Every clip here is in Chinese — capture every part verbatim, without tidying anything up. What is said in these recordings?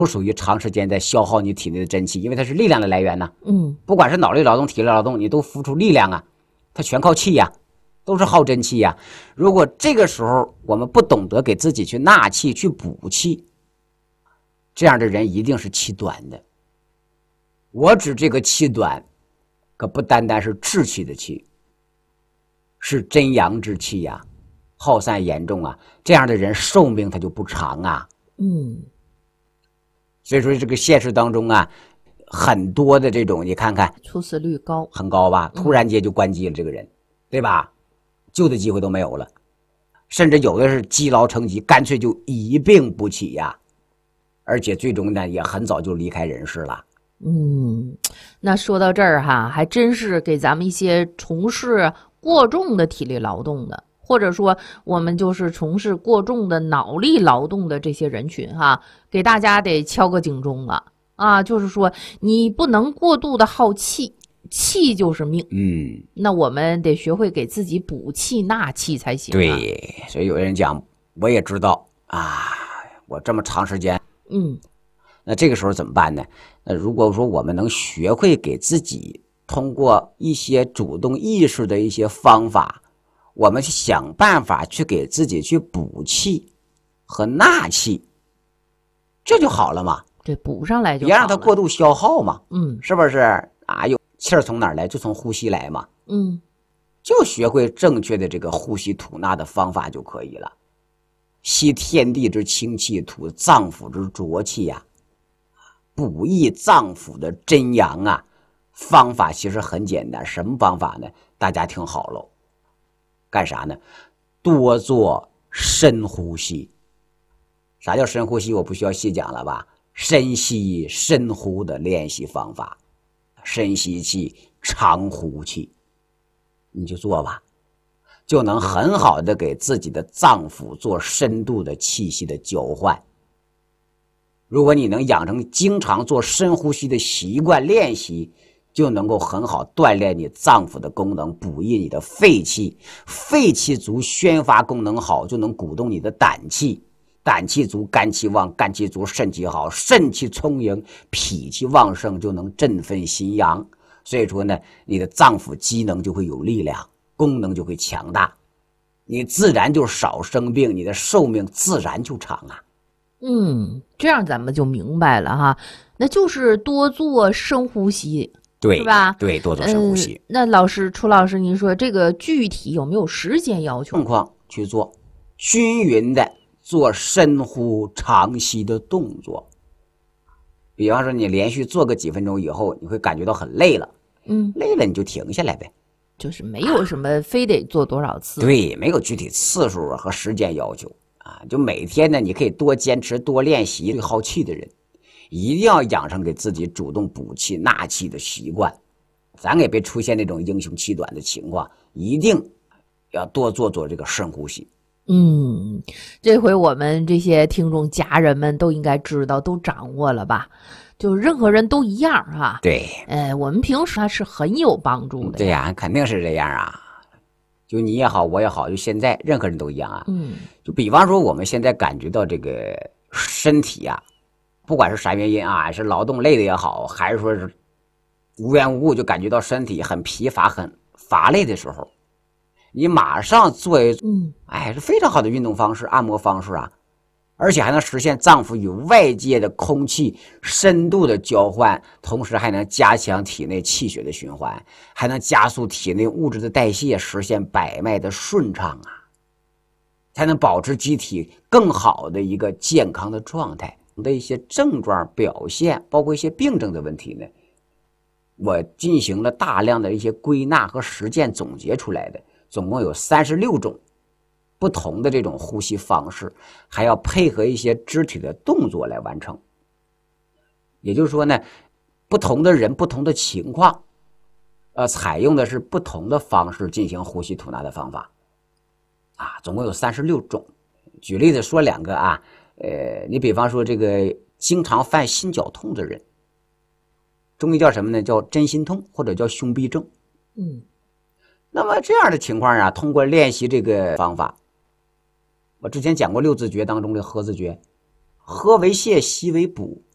不属于长时间在消耗你体内的真气，因为它是力量的来源呢。 嗯， 不管是脑力劳动、体力劳动，你都付出力量啊，它全靠气呀，都是耗真气呀。如果这个时候我们不懂得给自己去纳气、去补气，这样的人一定是气短的。我指这个气短，可不单单是志气的气，是真阳之气呀，耗散严重啊。这样的人寿命他就不长啊。 嗯， 所以说这个现实当中啊，很多的这种你看看猝死率高， 很高吧，突然间就关机了，这个人，对吧？救的机会都没有了，甚至有的是积劳成疾，干脆就一病不起呀，而且最终呢也很早就离开人世了。 嗯，那说到这儿哈，还真是给咱们一些从事过重的体力劳动的，或者说我们就是从事过重的脑力劳动的这些人群哈，给大家得敲个警钟了啊！就是说你不能过度的耗气，气就是命。 嗯， 那我们得学会给自己补气纳气才行啊。 对，所以有人讲，我也知道啊，我这么长时间， 嗯， 那这个时候怎么办呢？那如果说我们能学会给自己通过一些主动意识的一些方法，我们去想办法去给自己去补气和纳气，这就好了嘛。 对，补上来就好了， 别让它过度消耗嘛。 嗯， 是不是啊？有气儿从哪儿来？就从呼吸来嘛。 嗯， 就学会正确的这个呼吸吐纳的方法就可以了。吸天地之清气，吐脏腑之浊气呀、啊，补益脏腑的真阳啊。方法其实很简单，什么方法呢？大家听好喽。干啥呢？多做深呼吸。啥叫深呼吸？我不需要细讲了吧？深吸深呼的练习方法，深吸气，长呼气，你就做吧，就能很好的给自己的脏腑做深度的气息的交换。如果你能养成经常做深呼吸的习惯练习，就能够很好锻炼你脏腑的功能，补益你的肺气，肺气足，宣发功能好，就能鼓动你的胆气，胆气足，肝气旺，肝气足，肾气好，肾气充盈，脾气旺盛，就能振奋心阳。所以说呢，你的脏腑机能就会有力量，功能就会强大，你自然就少生病，你的寿命自然就长啊。 嗯，这样咱们就明白了哈，那就是多做深呼吸， 对， 是吧？ 对，多做深呼吸。 呃、那老师，楚老师，您说这个具体有没有时间要求？ 状况去做均匀的做深呼长吸的动作。比方说你连续做个几分钟以后，你会感觉到很累了， 嗯， 累了你就停下来呗， 就是没有什么非得做多少次。 对，没有具体次数和时间要求啊，就每天呢你可以多坚持多练习。最耗气的人一定要养成给自己主动补气纳气的习惯，咱也别出现那种英雄气短的情况，一定要多做做这个深呼吸。 嗯，这回我们这些听众家人们都应该知道，都掌握了吧？就任何人都一样哈。 对， 呃，我们平时还是很有帮助的。 对呀，肯定是这样啊。就你也好，我也好，就现在任何人都一样啊。 嗯， 就比方说我们现在感觉到这个身体啊，不管是啥原因啊，是劳动累的也好，还是说是无缘无故就感觉到身体很疲乏、很乏累的时候，你马上做一， 嗯， 哎，是非常好的运动方式、按摩方式啊，而且还能实现脏腑与外界的空气深度的交换，同时还能加强体内气血的循环，还能加速体内物质的代谢，实现百脉的顺畅啊，才能保持机体更好的一个健康的状态。的一些症状表现，包括一些病症的问题呢，我进行了大量的一些归纳和实践总结出来的，总共有三十六种不同的这种呼吸方式，还要配合一些肢体的动作来完成。也就是说呢，不同的人不同的情况，呃，采用的是不同的方式进行呼吸吐纳的方法啊，总共有三十六种。举例子说两个啊，呃，你比方说这个经常犯心绞痛的人，中医叫什么呢？叫真心痛或者叫胸痹症。 嗯， 那么这样的情况啊，通过练习这个方法，我之前讲过六字诀当中的喝字诀，喝为泻，吸为补，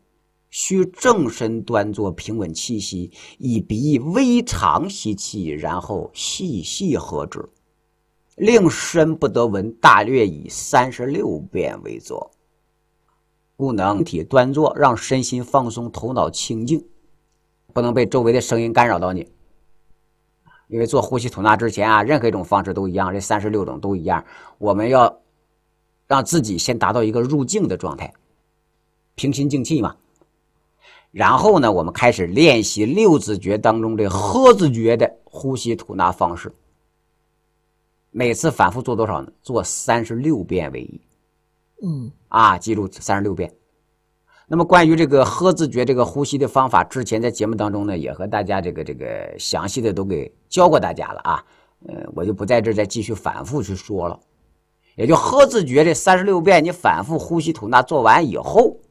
需正身端坐，平稳气息，以鼻微长吸气，然后细细合之，令身不得闻，大略以三十六遍为坐。故能体端坐，让身心放松，头脑清静，不能被周围的声音干扰到你。因为做呼吸吐纳之前啊，任何一种方式都一样，这三十六种都一样，我们要让自己先达到一个入静的状态，平心静气嘛。然后呢，我们开始练习六字诀当中这呵字诀的呼吸吐纳方式。每次反复做多少呢？做三十六遍为宜。 嗯， 啊，记住三十六遍。那么关于这个呵字诀这个呼吸的方法，之前在节目当中呢，也和大家这个这个详细的都给教过大家了啊。呃，我就不在这儿再继续反复去说了。也就呵字诀这三十六遍，你反复呼吸吐纳做完以后，